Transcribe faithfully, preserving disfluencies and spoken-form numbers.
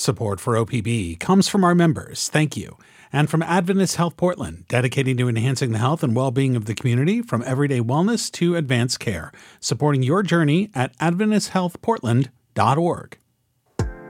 Support for O P B comes from our members, thank you, and from Adventist Health Portland, dedicated to enhancing the health and well-being of the community from everyday wellness to advanced care, supporting your journey at adventist health portland dot org.